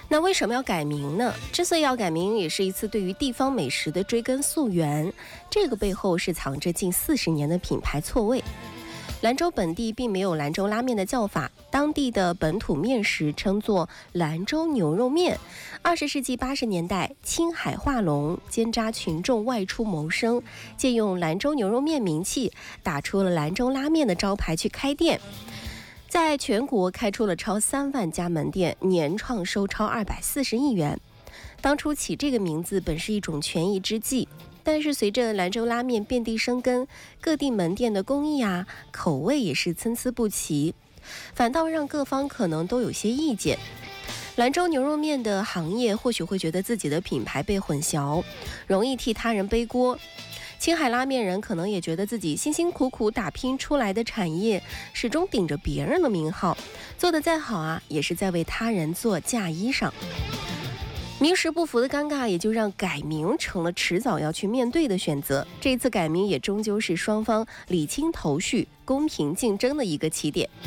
那为什么要改名呢？之所以要改名，也是一次对于地方美食的追根溯源，这个背后是藏着近40年的品牌错位。兰州本地并没有兰州拉面的叫法，当地的本土面食称作兰州牛肉面。20世纪80年代，青海化龙奸诈群众外出谋生，借用兰州牛肉面名气，打出了兰州拉面的招牌去开店。在全国开出了超3万家门店，年创收超240亿元。当初起这个名字本是一种权宜之计，但是随着兰州拉面遍地生根，各地门店的工艺口味也是参差不齐，反倒让各方可能都有些意见。兰州牛肉面的行业或许会觉得自己的品牌被混淆，容易替他人背锅。青海拉面人可能也觉得自己辛辛苦苦打拼出来的产业始终顶着别人的名号，做得再好也是在为他人做嫁衣裳。名实不符的尴尬也就让改名成了迟早要去面对的选择。这次改名也终究是双方理清头绪、公平竞争的一个起点。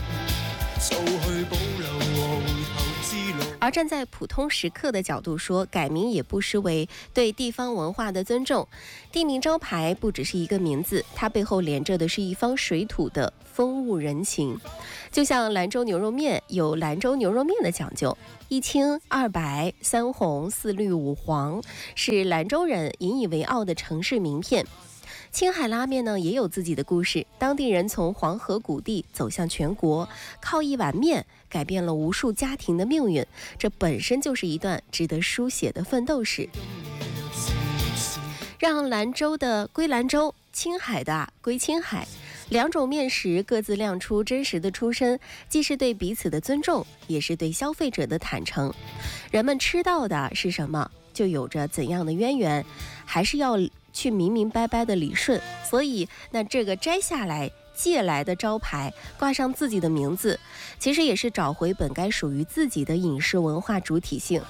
而站在普通食客的角度说，改名也不失为对地方文化的尊重。地名招牌不只是一个名字，它背后连着的是一方水土的风物人情。就像兰州牛肉面有兰州牛肉面的讲究，一青二白三红四绿五黄，是兰州人引以为傲的城市名片。青海拉面呢也有自己的故事，当地人从黄河谷地走向全国，靠一碗面改变了无数家庭的命运，这本身就是一段值得书写的奋斗史。让兰州的归兰州，青海的归青海，两种面食各自亮出真实的出身，既是对彼此的尊重，也是对消费者的坦诚。人们吃到的是什么，就有着怎样的渊源，还是要去明明白白的理顺。所以那这个摘下来借来的招牌，挂上自己的名字，其实也是找回本该属于自己的饮食文化主体性。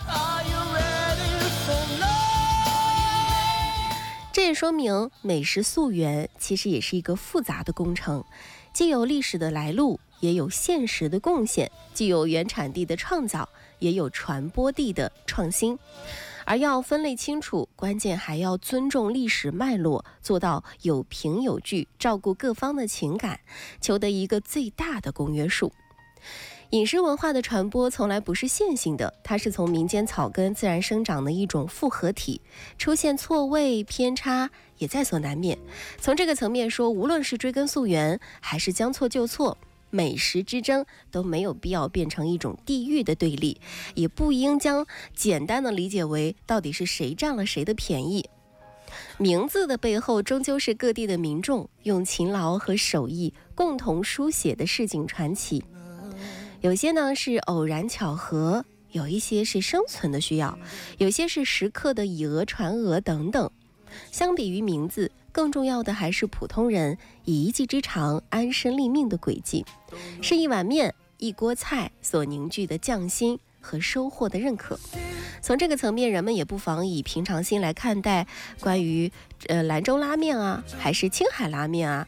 这也说明美食溯源其实也是一个复杂的工程，既有历史的来路，也有现实的贡献，既有原产地的创造，也有传播地的创新。而要分类清楚，关键还要尊重历史脉络，做到有凭有据，照顾各方的情感，求得一个最大的公约数。饮食文化的传播从来不是线性的，它是从民间草根自然生长的一种复合体，出现错位偏差也在所难免。从这个层面说，无论是追根溯源，还是将错就错，美食之争都没有必要变成一种地域的对立，也不应将简单的理解为到底是谁占了谁的便宜。名字的背后终究是各地的民众用勤劳和手艺共同书写的市井传奇。有些呢是偶然巧合，有一些是生存的需要，有些是时刻的以讹传讹等等。相比于名字，更重要的还是普通人以一技之长安身立命的轨迹，是一碗面一锅菜所凝聚的匠心和收获的认可。从这个层面，人们也不妨以平常心来看待关于兰州拉面还是青海拉面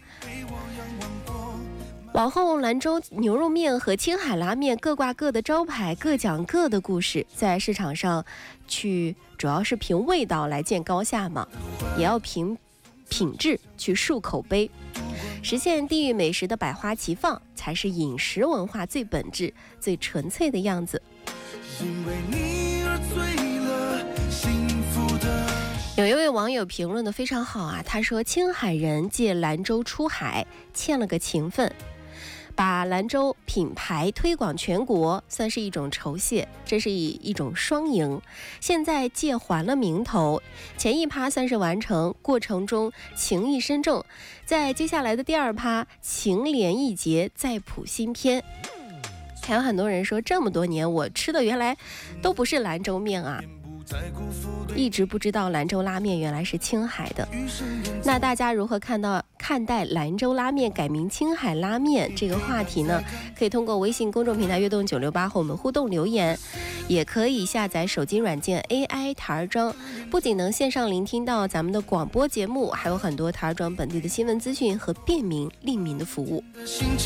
往后兰州牛肉面和青海拉面各挂各的招牌，各讲各的故事，在市场上去主要是凭味道来见高下嘛，也要凭品质去树口碑，实现地域美食的百花齐放，才是饮食文化最本质最纯粹的样子。因为你而醉了幸福的。有一位网友评论的非常好他说，青海人借兰州出海欠了个情分，把兰州品牌推广全国，算是一种酬谢，这是一种双赢。现在借还了名头，前一趴算是完成，过程中情意深重，在接下来的第二趴情连意结，再谱新篇。还有很多人说，这么多年我吃的原来都不是兰州面一直不知道兰州拉面原来是青海的。那大家如何看待兰州拉面改名青海拉面这个话题呢？可以通过微信公众平台悦动968和我们互动留言，也可以下载手机软件 AI 塔尔庄，不仅能线上聆听到咱们的广播节目，还有很多塔尔庄本地的新闻资讯和便民利民的服务。